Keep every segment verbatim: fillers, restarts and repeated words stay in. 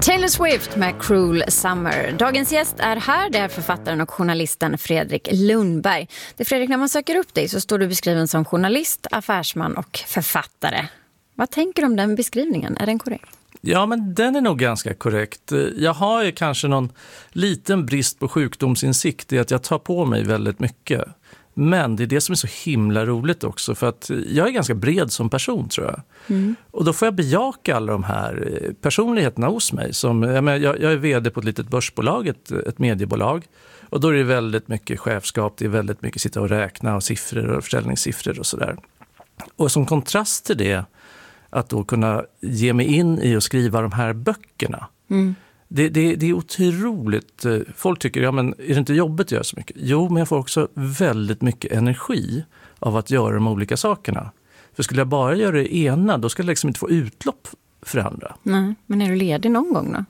Taylor Swift med Cruel Summer. Dagens gäst är här, det är författaren och journalisten Fredrik Lundberg. Det Fredrik, när man söker upp dig så står du beskriven som journalist, affärsman och författare. Vad tänker du om den beskrivningen? Är den korrekt? Ja, men den är nog ganska korrekt. Jag har ju kanske någon liten brist på sjukdomsinsikt i att jag tar på mig väldigt mycket. Men det är det som är så himla roligt också, för att jag är ganska bred som person, tror jag. Mm. Och då får jag bejaka alla de här personligheterna hos mig. Som, jag, menar, jag, jag är vd på ett litet börsbolag, ett, ett mediebolag. Och då är det väldigt mycket chefskap, det är väldigt mycket sitta och räkna och siffror och försäljningssiffror och sådär. Och som kontrast till det, att då kunna ge mig in i och skriva de här böckerna. Mm. Det, det, det är otroligt. Folk tycker, ja men är det inte jobbigt att göra så mycket? Jo, men jag får också väldigt mycket energi av att göra de olika sakerna. För skulle jag bara göra det ena, då skulle jag liksom inte få utlopp för andra. Nej, men är du ledig någon gång då?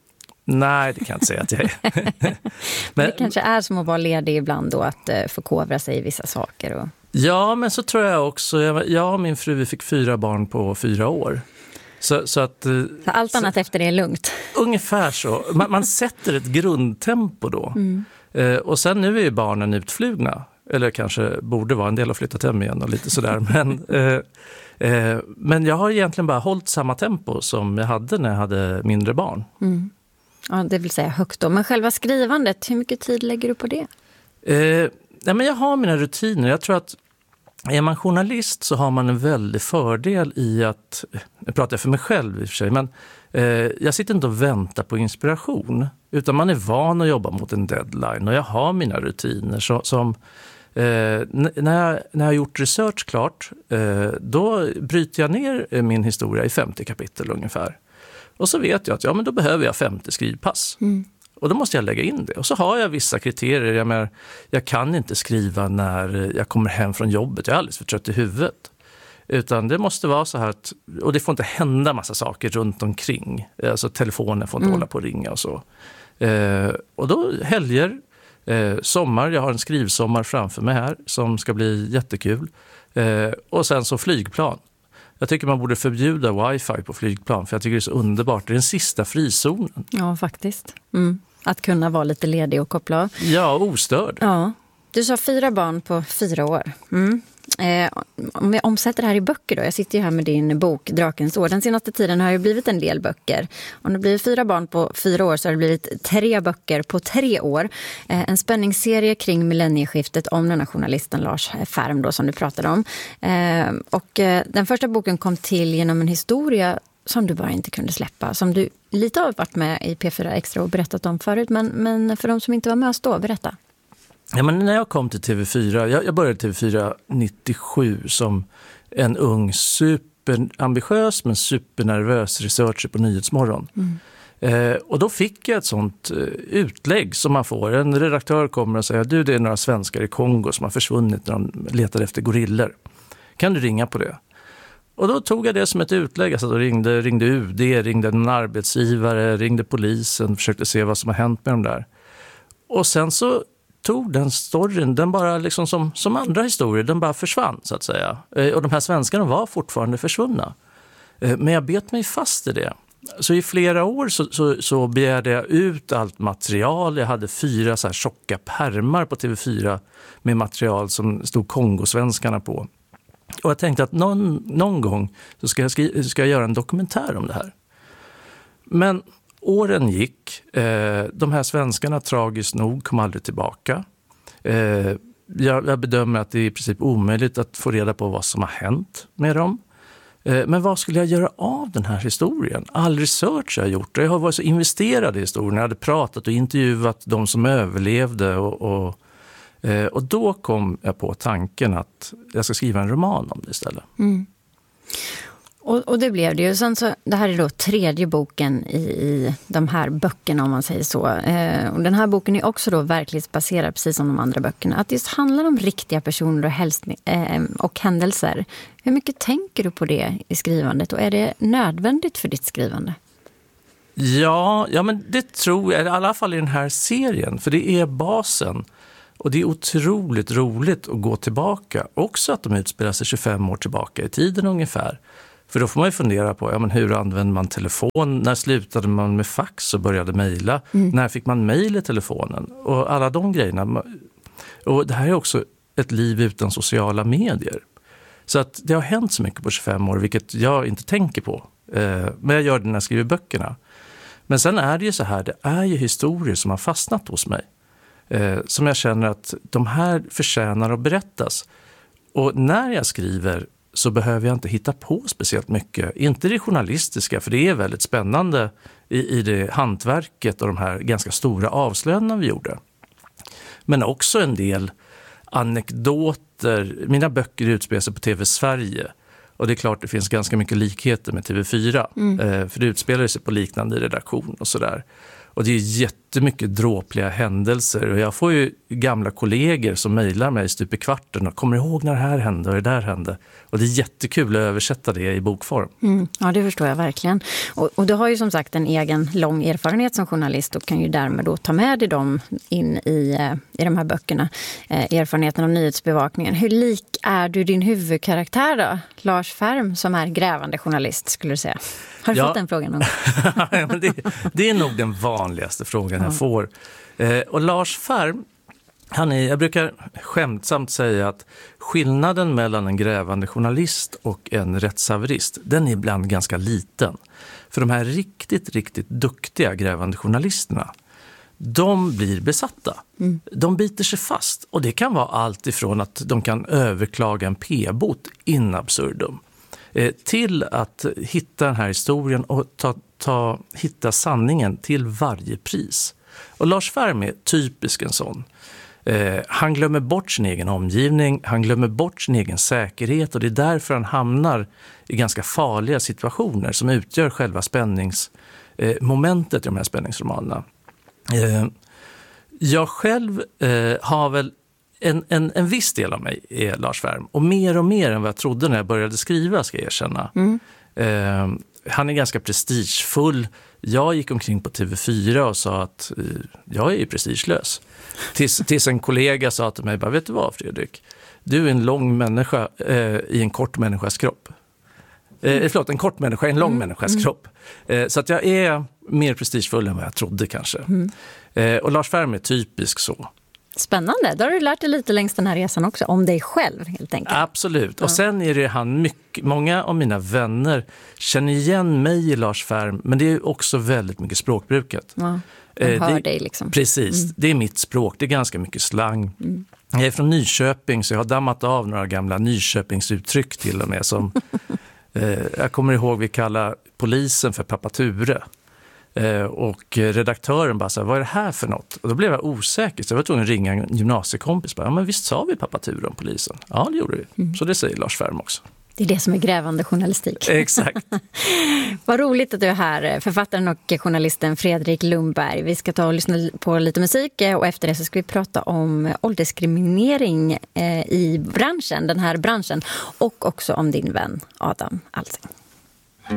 Nej, det kan jag inte säga att jag är. men, men det kanske är som att vara ledig ibland då, att uh, förkovra sig i vissa saker. Och... Ja, men så tror jag också. Jag, jag och min fru, vi fick fyra barn på fyra år. Så, så att, så allt annat så, efter det är lugnt? Ungefär så. Man, man sätter ett grundtempo då. Mm. Eh, och sen nu är ju barnen utflugna. Eller kanske borde vara, en del har flyttat hem igen och lite sådär. men, eh, eh, men jag har egentligen bara hållit samma tempo som jag hade när jag hade mindre barn. Mm. Ja, det vill säga högt då. Men själva skrivandet, hur mycket tid lägger du på det? Eh, nej, men jag har mina rutiner. Jag tror att är man journalist så har man en väldig fördel i att, jag pratar för mig själv i och för sig, men eh, jag sitter inte och väntar på inspiration, utan man är van att jobba mot en deadline och jag har mina rutiner så, som, eh, n- när, jag, när jag har gjort research klart, eh, då bryter jag ner min historia i femtio kapitel ungefär. Och så vet jag att ja, men då behöver jag femtio skrivpass. Mm. Och då måste jag lägga in det. Och så har jag vissa kriterier. Jag, menar, jag kan inte skriva när jag kommer hem från jobbet. Jag är alldeles för trött i huvudet. Utan det måste vara så här att, och det får inte hända massa saker runt omkring. Alltså telefonen får inte mm. hålla på att ringa och så. Eh, och då helger, eh, sommar. Jag har en skrivsommar framför mig här som ska bli jättekul. Eh, och sen så flygplan. Jag tycker man borde förbjuda wifi på flygplan, för jag tycker det är så underbart. Det är den sista frizonen. Ja, faktiskt. Mm. Att kunna vara lite ledig och koppla av. Ja, ostörd. Ja. Du sa fyra barn på fyra år. Mm. Eh, om vi omsätter det här i böcker då. Jag sitter ju här med din bok Drakens år. Den senaste tiden har ju blivit en del böcker. Om det blir fyra barn på fyra år så har det blivit tre böcker på tre år. Eh, en spänningsserie kring millennieskiftet om den här journalisten Lars Färm då, som du pratade om. Eh, och eh, den första boken kom till genom en historia som du bara inte kunde släppa. Som du lite har varit med i P fyra Extra och berättat om förut. Men, men för de som inte var med oss då, berätta. Ja, men när jag kom till T V fyra, jag, jag började T V fyra nittiosju som en ung superambitiös men supernervös researcher på Nyhetsmorgon. Mm. Eh, och då fick jag ett sånt eh, utlägg som man får. En redaktör kommer och säger, du, det är några svenskar i Kongo som har försvunnit när de letar efter gorillor. Kan du ringa på det? Och då tog jag det som ett utlägg. Alltså då ringde, ringde U D, ringde en arbetsgivare, ringde polisen, försökte se vad som har hänt med dem där. Och sen så tog den storyn, den bara liksom som, som andra historier, den bara försvann så att säga. Eh, och de här svenskarna var fortfarande försvunna. Eh, men jag bet mig fast i det. Så i flera år så, så, så begärde jag ut allt material. Jag hade fyra så här tjocka pärmar på T V fyra med material som stod Kongosvenskarna på. Och jag tänkte att någon, någon gång så ska jag, skri- ska jag göra en dokumentär om det här. Men åren gick. Eh, de här svenskarna tragiskt nog kom aldrig tillbaka. Eh, jag, jag bedömer att det är i princip omöjligt att få reda på vad som har hänt med dem. Eh, men vad skulle jag göra av den här historien? All research jag har gjort. Jag har varit så investerad i historien. Jag hade pratat och intervjuat de som överlevde. Och, och, eh, och då kom jag på tanken att jag ska skriva en roman om det istället. Mm. Och, och det blev det ju. Sen så, det här är då tredje boken i, i de här böckerna, om man säger så. Eh, och den här boken är också då verklighetsbaserad, precis som de andra böckerna. Att just handlar om riktiga personer och, helst, eh, och händelser. Hur mycket tänker du på det i skrivandet? Och är det nödvändigt för ditt skrivande? Ja, ja men det tror jag. I alla fall i den här serien. För det är basen. Och det är otroligt roligt att gå tillbaka. Också att de utspelar sig tjugofem år tillbaka i tiden ungefär. För då får man ju fundera på, ja, men hur använder man telefon? När slutade man med fax och började mejla? Mm. När fick man mejl i telefonen? Och alla de grejerna. Och det här är också ett liv utan sociala medier. Så att det har hänt så mycket på tjugofem år, vilket jag inte tänker på. Eh, men jag gör det när jag skriver böckerna. Men sen är det ju så här, det är ju historier som har fastnat hos mig. Eh, som jag känner att de här förtjänar att berättas. Och när jag skriver så behöver jag inte hitta på speciellt mycket. Inte det journalistiska, för det är väldigt spännande i, i det hantverket och de här ganska stora avslöjandena vi gjorde. Men också en del anekdoter. Mina böcker utspelar sig på T V Sverige. Och det är klart det finns ganska mycket likheter med T V fyra. Mm. Eh, för det utspelar sig på liknande redaktion och sådär. Och det är jättemycket dråpliga händelser. Och jag får ju gamla kollegor som mejlar mig stup i kvarten och kommer ihåg när det här hände och det där hände. Och det är jättekul att översätta det i bokform. Mm, ja, det förstår jag verkligen. Och, och du har ju som sagt en egen lång erfarenhet som journalist och kan ju därmed då ta med dig dem in i, i de här böckerna. Eh, erfarenheten av nyhetsbevakningen. Hur lik är du din huvudkaraktär då? Lars Färm som är grävande journalist skulle du säga. Har du ja. fått den frågan någon ja, men det, det är nog den vanligaste frågan ja. jag får. Eh, och Lars Färm, han är, jag brukar skämtsamt säga att skillnaden mellan en grävande journalist och en rättshaverist, den är ibland ganska liten. För de här riktigt, riktigt duktiga grävande journalisterna, de blir besatta. Mm. De biter sig fast. Och det kan vara allt ifrån att de kan överklaga en p-bot in absurdum. Eh, till att hitta den här historien och ta, ta, hitta sanningen till varje pris. Och Lars Färm är typisk en sån. Eh, han glömmer bort sin egen omgivning, han glömmer bort sin egen säkerhet och det är därför han hamnar i ganska farliga situationer som utgör själva spänningsmomentet eh, i de här spänningsromanerna. Eh, jag själv eh, har väl En, en, en viss del av mig är Lars Färm. Och mer och mer än vad jag trodde när jag började skriva, ska jag erkänna. Mm. Eh, han är ganska prestigefull. Jag gick omkring på T V fyra och sa att eh, jag är ju prestigelös. Tills, tills en kollega sa till mig, bara, vet du vad Fredrik? Du är en lång människa eh, i en kort människas kropp. Eh, förlåt, en kort människa i en lång mm. människas mm. kropp. Eh, så att jag är mer prestigefull än vad jag trodde kanske. Mm. Eh, och Lars Färm är typisk så. Spännande, då har du lärt dig lite längs den här resan också, om dig själv helt enkelt. Absolut, och sen är det han mycket, många av mina vänner känner igen mig i Lars Färm, men det är också väldigt mycket språkbruket. Ja, de hör det, dig liksom. Precis, mm. det är mitt språk, det är ganska mycket slang. Mm. Jag är från Nyköping så jag har dammat av några gamla Nyköpingsuttryck till och med som eh, jag kommer ihåg vi kallar polisen för Pappa Ture. Och redaktören bara sa, vad är det här för något? Och då blev jag osäker, så jag var tvungen att ringa en gymnasiekompis. Bara, ja, men visst sa vi Pappa Ture om polisen? Ja, det gjorde vi. Mm. Så det säger Lars Färm också. Det är det som är grävande journalistik. Exakt. Vad roligt att du är här, författaren och journalisten Fredrik Lundberg. Vi ska ta och lyssna på lite musik och efter det så ska vi prata om åldersdiskriminering i branschen, den här branschen. Och också om din vän Adam Alsing.